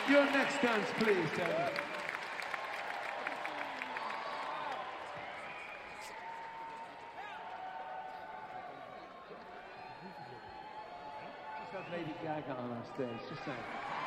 Your next dance, please, Tony. Just have Lady Gaga on our stage, just saying.